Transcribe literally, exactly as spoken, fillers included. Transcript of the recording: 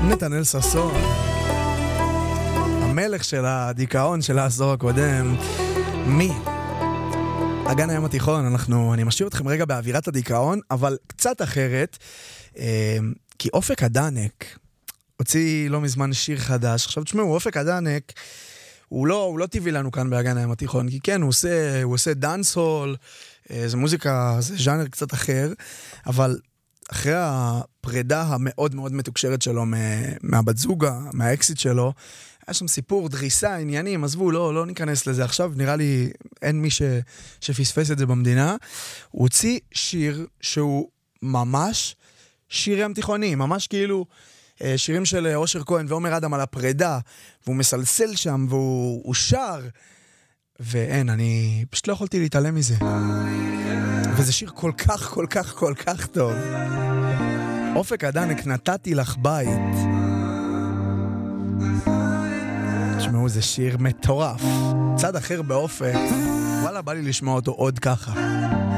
נתנאל ששון, המלך של הדיכאון של העשור הקודם. מי? אגן הים התיכון. אנחנו, אני משאיר אתכם רגע באווירת הדיכאון, אבל קצת אחרת, אה, כי אופק הדנק הוציא לא מזמן שיר חדש. עכשיו תשמעו, אופק הדנק הוא לא, הוא לא טבעי לנו כאן באגן הים התיכון, כי כן, הוא עושה, הוא עושה דאנס-הול, אה, זה מוזיקה, זה ז'אנר קצת אחר, אבל אחרי הפרידה המאוד מאוד מתוקשרת שלו מהבת זוגה, מהאקסיט שלו, היה שם סיפור, דריסה, עניינים, עזבו, לא, לא ניכנס לזה עכשיו, נראה לי אין מי ש, שפספס את זה במדינה. הוא הוציא שיר שהוא ממש שיר ים תיכוני, ממש כאילו שירים של אושר כהן ועומר אדם על הפרידה, והוא מסלסל שם והוא שר, ואין, אני פשוט לא יכולתי להתעלם מזה. וזה שיר כל כך, כל כך, כל כך טוב. אופק הדנק, נתתי לך בית. תשמעו, זה שיר מטורף. צד אחר באופק. וואלה, בא לי לשמוע אותו עוד ככה.